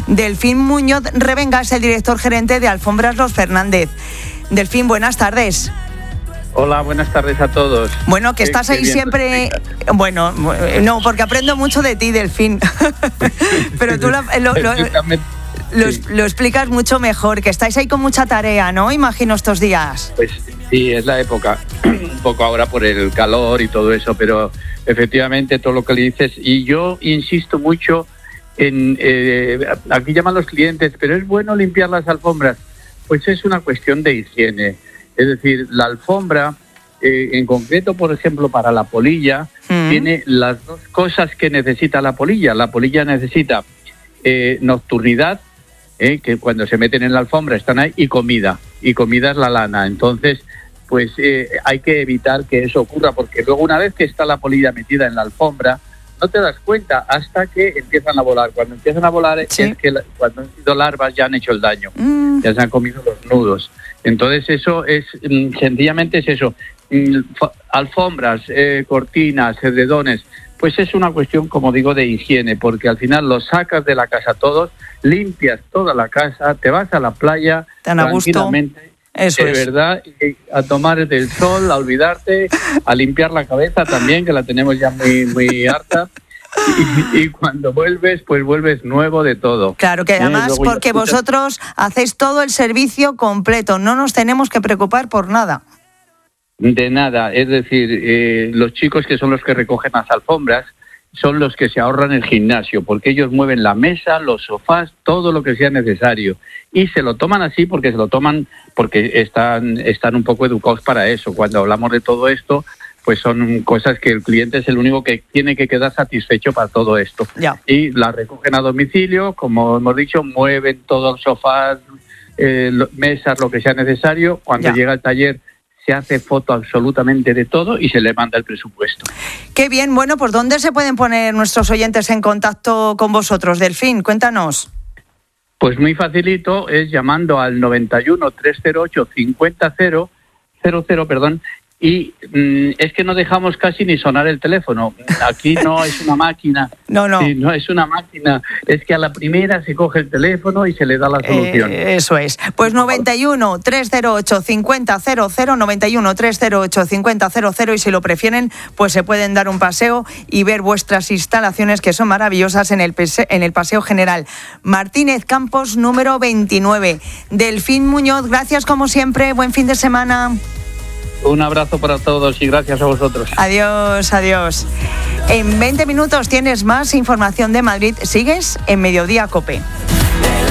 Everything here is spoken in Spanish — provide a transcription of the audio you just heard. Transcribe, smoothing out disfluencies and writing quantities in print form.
Delfín Muñoz Revenga es el director gerente de Alfombras Los Fernández. Delfín, buenas tardes. Hola, buenas tardes a todos. Bueno, que estás ahí siempre... Bueno, no, porque aprendo mucho de ti, Delfín. Pero tú lo explicas mucho mejor, que estáis ahí con mucha tarea, ¿no? Imagino estos días. Pues sí, es la época, un poco ahora por el calor y todo eso, pero efectivamente todo lo que le dices, y yo insisto mucho en, aquí llaman los clientes, pero es bueno limpiar las alfombras, pues es una cuestión de higiene, es decir, la alfombra, en concreto, por ejemplo, para la polilla, tiene las dos cosas que necesita la polilla necesita nocturnidad, que cuando se meten en la alfombra están ahí, y comida es la lana. Entonces, pues hay que evitar que eso ocurra, porque luego una vez que está la polilla metida en la alfombra, no te das cuenta hasta que empiezan a volar. Cuando empiezan a volar es que cuando han sido larvas ya han hecho el daño, ya se han comido los nudos. Entonces eso es, sencillamente es eso, alfombras, cortinas, edredones, pues es una cuestión, como digo, de higiene, porque al final los sacas de la casa todos, limpias toda la casa, te vas a la playa tranquilamente, verdad, a tomar del sol, a olvidarte, a limpiar la cabeza también, que la tenemos ya muy harta. Y cuando vuelves, pues vuelves nuevo de todo. Claro, que además porque vosotros hacéis todo el servicio completo, no nos tenemos que preocupar por nada. De nada, es decir, los chicos que son los que recogen las alfombras son los que se ahorran el gimnasio, porque ellos mueven la mesa, los sofás, todo lo que sea necesario, y se lo toman así porque están un poco educados para eso. Cuando hablamos de todo esto, pues son cosas que el cliente es el único que tiene que quedar satisfecho para todo esto. Ya. Y la recogen a domicilio, como hemos dicho, mueven todos los sofás, mesas, lo que sea necesario. Cuando llega al taller se hace foto absolutamente de todo y se le manda el presupuesto. Qué bien. Bueno, ¿por dónde se pueden poner nuestros oyentes en contacto con vosotros, Delfín? Cuéntanos. Pues muy facilito, es llamando al 91 308 5000, y es que no dejamos casi ni sonar el teléfono. Aquí no es una máquina. No. Sí, no es una máquina. Es que a la primera se coge el teléfono y se le da la solución. Eso es. Pues 91 308 5000, 91 308 5000, y si lo prefieren, pues se pueden dar un paseo y ver vuestras instalaciones, que son maravillosas, en el Paseo General Martínez Campos número 29. Delfín Muñoz, gracias como siempre. Buen fin de semana. Un abrazo para todos y gracias a vosotros. Adiós, adiós. En 20 minutos tienes más información de Madrid. Sigues en Mediodía COPE.